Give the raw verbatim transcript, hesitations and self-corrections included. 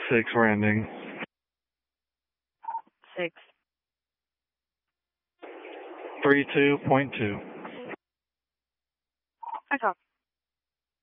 Six landing. Six. Three two point two. I copy.